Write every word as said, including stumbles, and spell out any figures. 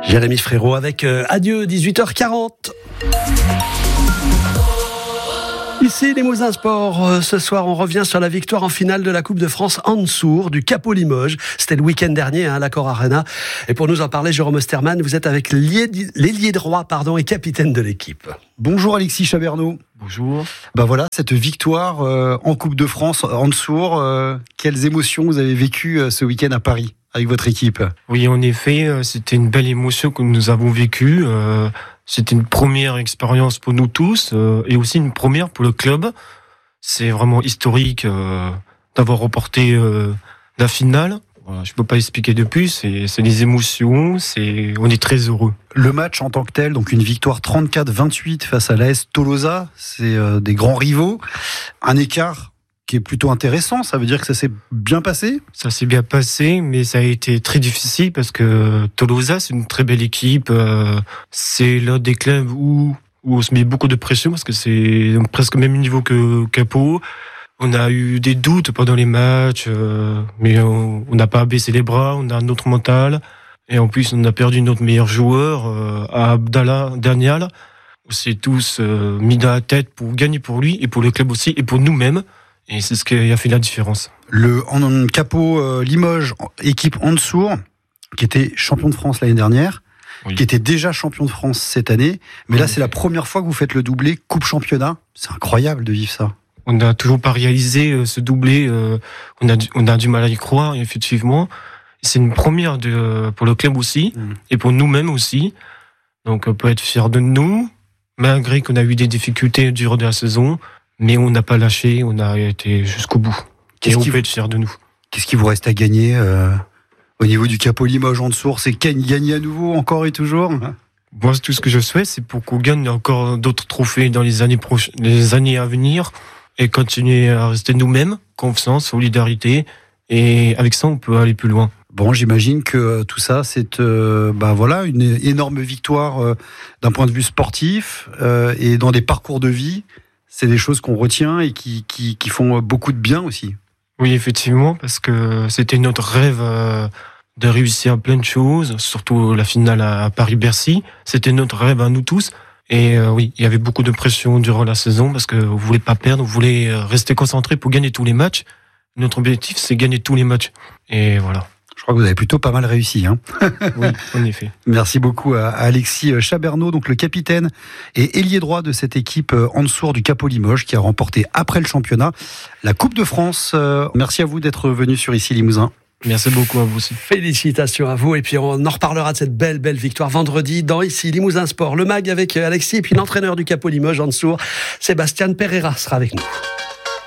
Jérémy Frérot avec euh, Adieu, dix-huit heures quarante. Ici, Limousin Sport. Euh, ce soir, on revient sur la victoire en finale de la Coupe de France Hansour du Capo Limoges. C'était le week-end dernier, hein, à l'Accor Arena. Et pour nous en parler, Jérôme Osterman, vous êtes avec l'ailier droit pardon, et capitaine de l'équipe. Bonjour Alexis Chabernaud. Bonjour. Ben voilà, cette victoire euh, en Coupe de France Hansour. Euh, quelles émotions vous avez vécues euh, ce week-end à Paris avec votre équipe? Oui, en effet, euh, c'était une belle émotion que nous avons vécue. Euh, C'était une première expérience pour nous tous euh, et aussi une première pour le club. C'est vraiment historique euh, d'avoir remporté euh, la finale. Voilà, je ne peux pas expliquer de plus. C'est, c'est des émotions. C'est, on est très heureux. Le match en tant que tel, donc une victoire trente-quatre vingt-huit face à l'A S Tolosa. C'est euh, des grands rivaux. Un écart qui est plutôt intéressant. Ça veut dire que ça s'est bien passé? Ça s'est bien passé, mais ça a été très difficile parce que Tolosa, c'est une très belle équipe. Euh, c'est l'un des clubs où, où on se met beaucoup de pression parce que c'est presque le même niveau que Capo. On a eu des doutes pendant les matchs, euh, mais on n'a pas baissé les bras, on a un autre mental. Et en plus, on a perdu notre meilleur joueur, euh, à Abdallah Daniel. On s'est tous euh, mis dans la tête pour gagner pour lui et pour le club aussi et pour nous-mêmes. Et c'est ce qui a fait la différence. Le en, Capo euh, Limoges, équipe Hansour, qui était champion de France l'année dernière, oui. qui était déjà champion de France cette année. Mais oui, là, c'est la première fois que vous faites le doublé Coupe Championnat. C'est incroyable de vivre ça. On n'a toujours pas réalisé euh, ce doublé. Euh, on, a du, on a du mal à y croire, effectivement. C'est une première de, pour le club aussi, mmh. et pour nous-mêmes aussi. Donc, on peut être fiers de nous, malgré qu'on a eu des difficultés durant la saison. Mais on n'a pas lâché, on a été jusqu'au bout. Qu'est-ce et on qui peut vous... être fiers de nous. Qu'est-ce qui vous reste à gagner euh, au niveau du Capo Limoges Hansour? C'est gagner à nouveau, encore et toujours? Moi, tout ce que je souhaite, c'est pour qu'on gagne encore d'autres trophées dans les années, proches, les années à venir et continuer à rester nous-mêmes, confiance, solidarité. Et avec ça, on peut aller plus loin. Bon, j'imagine que tout ça, c'est euh, bah voilà, une énorme victoire euh, d'un point de vue sportif euh, et dans des parcours de vie. C'est des choses qu'on retient et qui, qui, qui font beaucoup de bien aussi. Oui, effectivement, parce que c'était notre rêve euh, de réussir plein de choses, surtout la finale à Paris-Bercy. C'était notre rêve à nous tous. Et euh, oui, il y avait beaucoup de pression durant la saison parce qu'on ne voulait pas perdre, on voulait rester concentré pour gagner tous les matchs. Notre objectif, c'est gagner tous les matchs. Et voilà. Je crois que vous avez plutôt pas mal réussi. Hein. Oui, en effet. Merci beaucoup à Alexis Chabernaud, donc le capitaine et ailier droit de cette équipe Hansour du Capo Limoges qui a remporté après le championnat la Coupe de France. Merci à vous d'être venu sur Ici Limousin. Merci beaucoup à vous aussi. Félicitations à vous et puis on en reparlera de cette belle belle victoire vendredi dans Ici Limousin Sport. Le mag avec Alexis et puis l'entraîneur du Capo Limoges Hansour, Sébastien Pereira sera avec nous.